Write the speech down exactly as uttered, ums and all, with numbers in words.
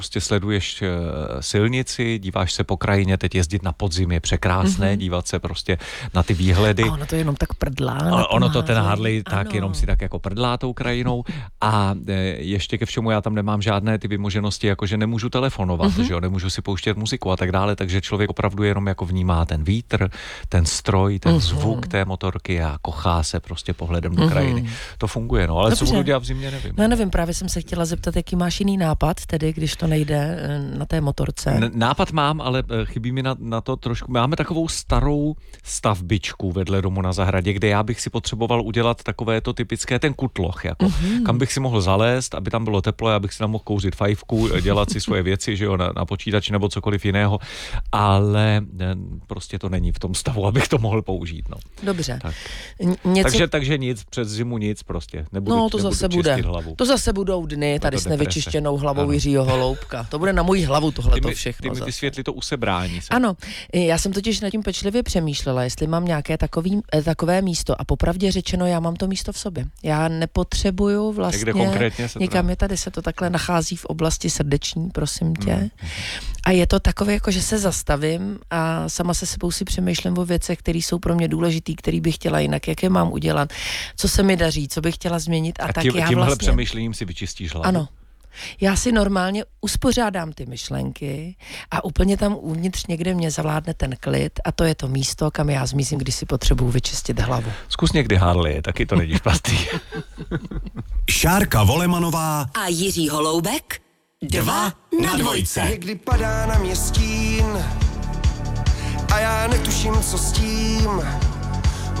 prostě sleduješ silnici, díváš se po krajině, teď jezdit na podzim je překrásné, mm-hmm. dívat se prostě na ty výhledy. A ono to jenom tak prdlá. Ono, ono to ten Harley tak jenom si tak jako prdlá tou krajinou a ještě ke všemu já tam nemám žádné ty vymoženosti, jako že nemůžu telefonovat, mm-hmm. že jo, nemůžu si pouštět muziku a tak dále, takže člověk opravdu jenom jako vnímá ten vítr, ten stroj, ten mm-hmm. zvuk té motorky a kochá se prostě pohledem do krajiny. Mm-hmm. To funguje, no, ale dobře. Co budu dělat v zimě, nevím. No nevím, právě jsem se chtěla zeptat, jaký máš jiný nápad, tedy když to nejde na té motorce. N- nápad mám, ale chybí mi na, na to trošku. Máme takovou starou stavbičku vedle domu na zahradě, kde já bych si potřeboval udělat takové to typické ten kutloch, jako, mm-hmm. kam bych si mohl zalézt, aby tam bylo teplo, abych si tam mohl kouřit fajfku, dělat si svoje věci, že jo, na, na počítači nebo cokoliv jiného, ale ne, prostě to není v tom stavu, abych to mohl použít, no. Dobře. Tak. Něco... Takže, takže nic, před zimu nic prostě. Nebudu, no to zase bude. Hlavu. To zase budou dny tady s nevyčištěnou hlavou ano. Jiřího Holoubka. To bude na můj hlavu tohleto všechno. Ty mi vysvětli to usebrání se. Ano, já jsem totiž nad tím pečlivě přemýšlela, jestli mám nějaké takový, takové místo a popravdě řečeno, já mám to místo v sobě. Já nepotřebuju vlastně někde konkrétně se někam je tady se to takhle nachází v oblasti srdeční, prosím tě. Mm. A je to takové, jako že se zastavím a sama se sebou si přemýšlím o věcech, které jsou pro mě důležitý, který bych chtěla jinak, jak je mám udělat, co se mi daří, co bych chtěla změnit a, a tak tím, já tímhle vlastně... přemýšlením si vyčistíš hlavu. Ano. Já si normálně uspořádám ty myšlenky a úplně tam uvnitř někde mě zavládne ten klid a to je to místo, kam já zmizím, když si potřebuju vyčistit hlavu. Zkus někdy Harley, taky to není špatný. Šárka Volemanová a Jiří Holoubek dva na dvojce. Někdy padá na mě stín a já netuším, co s tím.